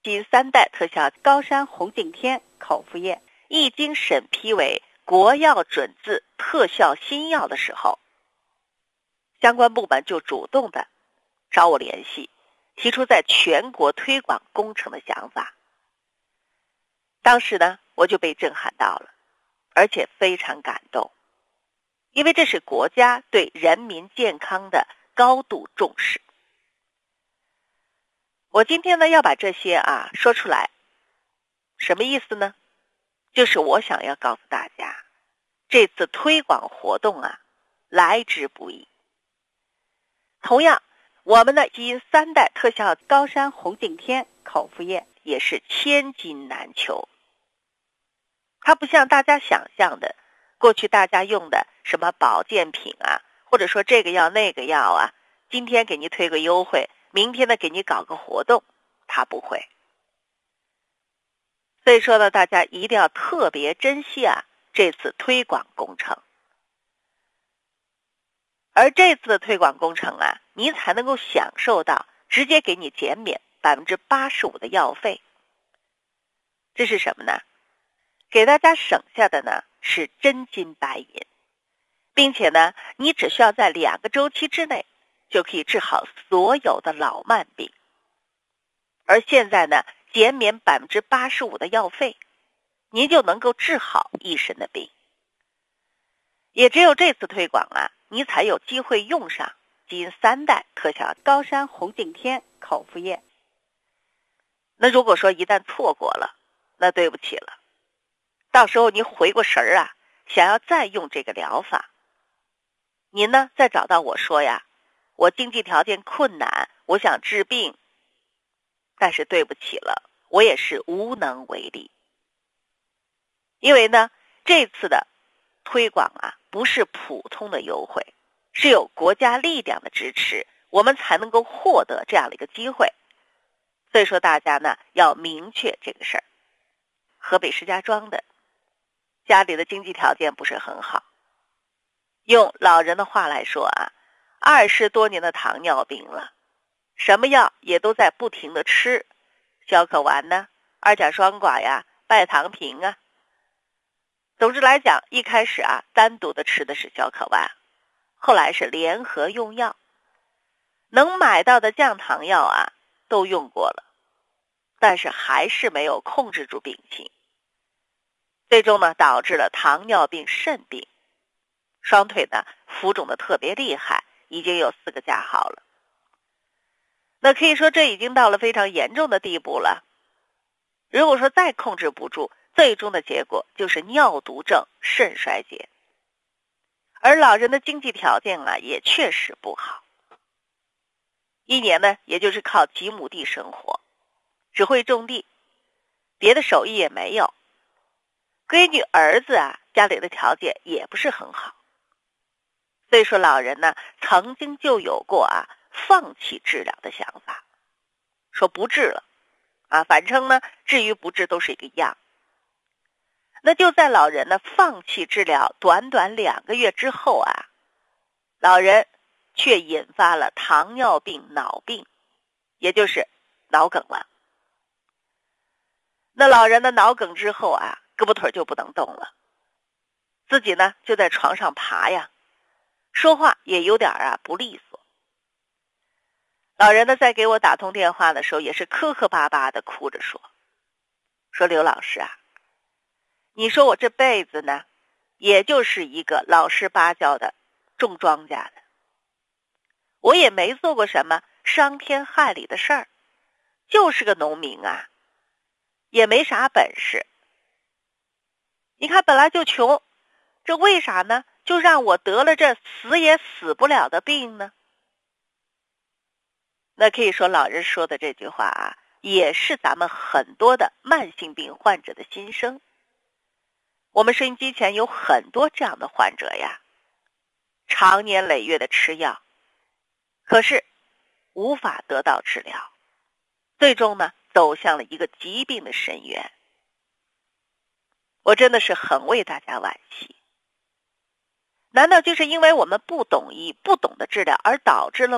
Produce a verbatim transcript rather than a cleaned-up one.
金三代特效高山红景天口服液一经审批为国药准字特效新药的时候，相关部门就主动的找我联系，提出在全国推广工程的想法。当时呢，我就被震撼到了，而且非常感动，因为这是国家对人民健康的高度重视。我今天呢要把这些啊说出来，什么意思呢？就是我想要告诉大家，这次推广活动啊来之不易。同样，我们的基因三代特效高山红景天口服液也是千金难求。它不像大家想象的，过去大家用的什么保健品啊，或者说这个药那个药啊，今天给你推个优惠，明天呢给你搞个活动，它不会。所以说呢，大家一定要特别珍惜啊这次推广工程。而这次的推广工程啊，你才能够享受到直接给你减免 百分之八十五 的药费。这是什么呢？给大家省下的呢是真金白银，并且呢，你只需要在两个周期之内就可以治好所有的老慢病。而现在呢，减免 百分之八十五 的药费，您就能够治好一身的病。也只有这次推广啊，你才有机会用上基因三代特效高山红景天口服液。那如果说一旦错过了，那对不起了，到时候你回过神儿啊，想要再用这个疗法，您呢再找到我说呀，我经济条件困难，我想治病，但是对不起了，我也是无能为力。因为呢，这次的推广啊，不是普通的优惠，是有国家力量的支持，我们才能够获得这样的一个机会。所以说大家呢要明确这个事儿。河北石家庄的家里的经济条件不是很好，用老人的话来说啊，二十多年的糖尿病了，什么药也都在不停的吃，消可丸呢，二甲双胍呀，拜糖平啊。总之来讲，一开始啊，单独的吃的是消可丸，后来是联合用药，能买到的降糖药啊都用过了，但是还是没有控制住病情，最终呢导致了糖尿病肾病，双腿呢浮肿的特别厉害，已经有四个加号了。那可以说这已经到了非常严重的地步了。如果说再控制不住，最终的结果就是尿毒症肾衰竭。而老人的经济条件啊也确实不好，一年呢也就是靠几亩地生活，只会种地，别的手艺也没有。闺女儿子啊家里的条件也不是很好，所以说老人呢曾经就有过啊放弃治疗的想法，说不治了啊，反正呢治与不治都是一个样。那就在老人呢放弃治疗短短两个月之后啊，老人却引发了糖尿病脑病，也就是脑梗了。那老人的脑梗之后啊，胳膊腿就不能动了，自己呢就在床上爬呀，说话也有点啊不利索。老人呢在给我打通电话的时候也是磕磕巴巴的哭着说，说刘老师啊，你说我这辈子呢也就是一个老实巴交的种庄稼的，我也没做过什么伤天害理的事儿，就是个农民啊，也没啥本事。你看本来就穷，这为啥呢就让我得了这死也死不了的病呢？那可以说老人说的这句话啊，也是咱们很多的慢性病患者的心声。我们收音机前有很多这样的患者呀，长年累月的吃药，可是无法得到治疗，最终呢走向了一个疾病的深渊。我真的是很为大家惋惜。难道就是因为我们不懂医、不懂得治疗而导致了